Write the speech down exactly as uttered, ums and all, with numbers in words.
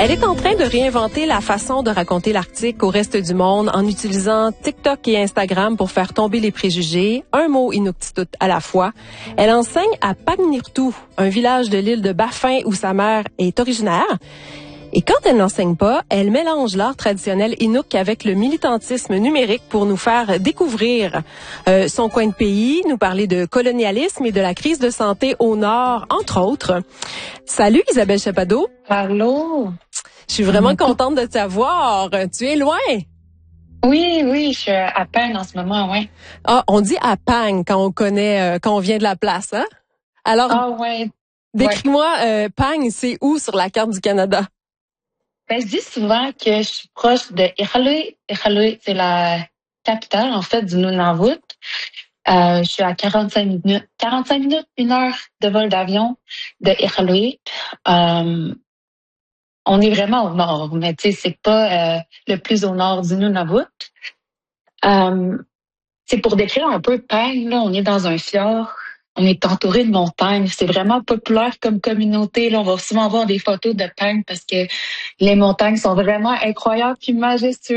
Elle est en train de réinventer la façon de raconter l'Arctique au reste du monde en utilisant TikTok et Instagram pour faire tomber les préjugés, un mot inuktitut à la fois. Elle enseigne à Pagnirtu, un village de l'île de Baffin où sa mère est originaire. Et quand elle n'enseigne pas, elle mélange l'art traditionnel Inuk avec le militantisme numérique pour nous faire découvrir euh, son coin de pays, nous parler de colonialisme et de la crise de santé au Nord, entre autres. Salut Isabelle Chappado. Allô. Je suis vraiment contente de t'avoir. Tu es loin? Oui, oui, je suis à Pang en ce moment, ouais. Ah, on dit à Pang quand on connaît, euh, quand on vient de la place, hein? Alors, ah, ouais. décris-moi, euh, Pang, c'est où sur la carte du Canada? Ben, je dis souvent que je suis proche de Iqaluit. Iqaluit, c'est la capitale, en fait, du Nunavut. Euh, je suis à quarante-cinq minutes, quarante-cinq minutes, une heure de vol d'avion de Iqaluit. Euh, on est vraiment au nord, mais tu sais, c'est pas euh, le plus au nord du Nunavut. Euh, c'est pour décrire un peu Pang, là, on est dans un fjord. On est entouré de montagnes. C'est vraiment populaire comme communauté. Là, on va souvent voir des photos de Pang parce que les montagnes sont vraiment incroyables et majestueuses.